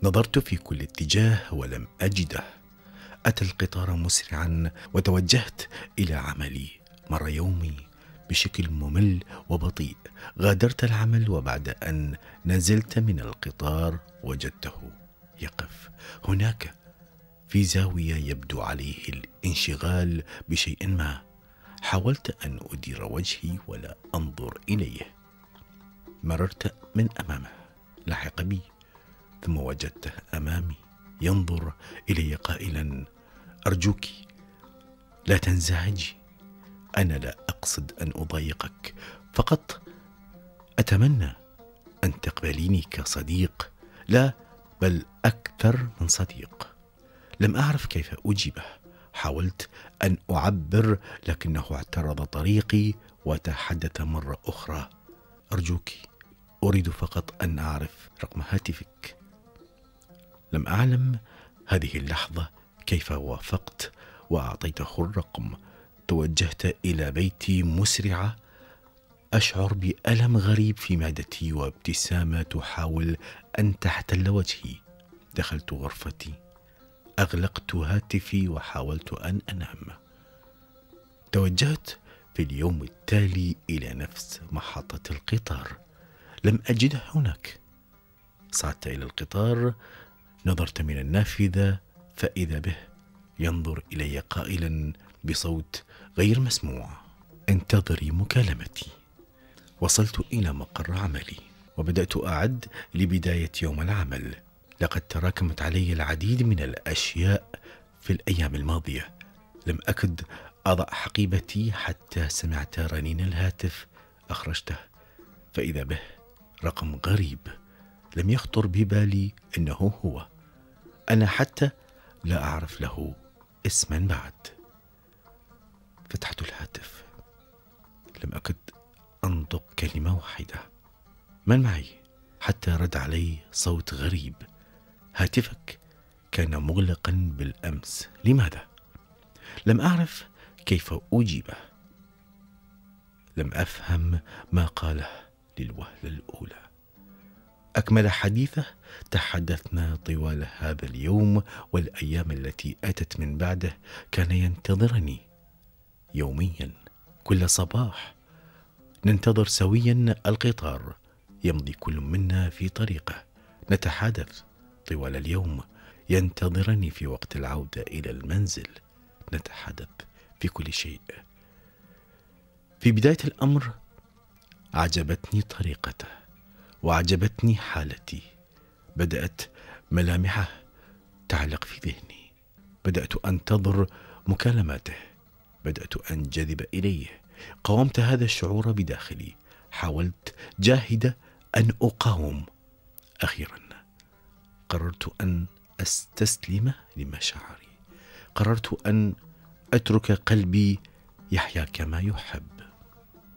نظرت في كل اتجاه ولم أجده. أتى القطار مسرعا وتوجهت إلى عملي. مر يومي بشكل ممل وبطيء. غادرت العمل، وبعد أن نزلت من القطار وجدته يقف هناك في زاوية يبدو عليه الانشغال بشيء ما. حاولت أن أدير وجهي ولا أنظر إليه. مررت من أمامه، لحق بي، ثم وجدته أمامي ينظر إلي قائلا: أرجوك لا تنزعجي، أنا لا أقصد أن أضايقك، فقط أتمنى أن تقبليني كصديق، لا بل أكثر من صديق. لم أعرف كيف أجيبه. حاولت أن أعبر لكنه اعترض طريقي وتحدث مرة أخرى: أرجوك، أريد فقط أن أعرف رقم هاتفك. لم أعلم هذه اللحظة كيف وافقت وأعطيته الرقم. توجهت إلى بيتي مسرعة، أشعر بألم غريب في معدتي وابتسامة تحاول أن تحتل وجهي. دخلت غرفتي، أغلقت هاتفي وحاولت أن أنام. توجهت في اليوم التالي إلى نفس محطة القطار. لم أجده هناك. صعدت إلى القطار، نظرت من النافذة فإذا به ينظر إلي قائلا بصوت غير مسموع: انتظري مكالمتي. وصلت إلى مقر عملي وبدأت أعد لبداية يوم العمل. لقد تراكمت علي العديد من الأشياء في الأيام الماضية. لم أكد أضع حقيبتي حتى سمعت رنين الهاتف. أخرجته فإذا به رقم غريب لم يخطر ببالي إنه هو. أنا حتى لا أعرف له اسما بعد. فتحت الهاتف، لم أكد أنطق كلمة واحدة: من معي؟ حتى رد علي صوت غريب: هاتفك كان مغلقا بالأمس، لماذا؟ لم أعرف كيف أجيبه. لم أفهم ما قاله للوهلة الأولى. أكمل حديثه. تحدثنا طوال هذا اليوم والأيام التي أتت من بعده. كان ينتظرني يوميا، كل صباح ننتظر سويا القطار. يمضي كل منا في طريقه. نتحادث طوال اليوم. ينتظرني في وقت العودة إلى المنزل. نتحدث في كل شيء. في بداية الأمر عجبتني طريقته وعجبتني حالتي. بدأت ملامحه تعلق في ذهني. بدأت أنتظر مكالماته. بدأت أنجذب إليه. قاومت هذا الشعور بداخلي. حاولت جاهدة أن أقاوم. أخيرا قررت أن أستسلم لمشاعري. قررت أن أترك قلبي يحيا كما يحب.